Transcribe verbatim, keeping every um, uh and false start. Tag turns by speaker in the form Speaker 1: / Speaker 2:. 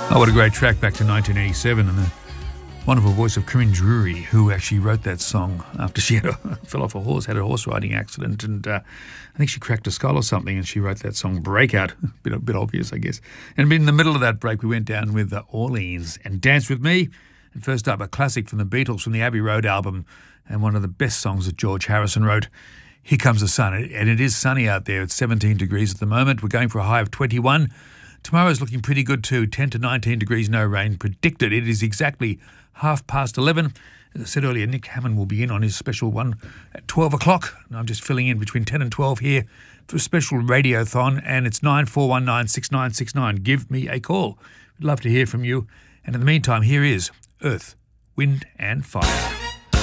Speaker 1: Oh, what a great track back to nineteen eighty-seven, and the wonderful voice of Corinne Drury, who actually wrote that song after she had a, fell off a horse, had a horse riding accident, and uh, I think she cracked a skull or something, and she wrote that song Breakout. a bit, a bit obvious, I guess. And in the middle of that break, we went down with uh, Orleans and Dance With Me. And first up, a classic from the Beatles from the Abbey Road album, and one of the best songs that George Harrison wrote. Here Comes the Sun, and it is sunny out there. It's seventeen degrees at the moment. We're going for a high of twenty-one. Tomorrow's looking pretty good too, ten to nineteen degrees, no rain predicted. It is exactly half past eleven. As I said earlier, Nick Hammond will be in on his special one at twelve o'clock. And I'm just filling in between ten and twelve here for a special radiothon, and it's nine four one nine six nine six nine. Give me a call. We'd love to hear from you. And in the meantime, here is Earth, Wind and Fire.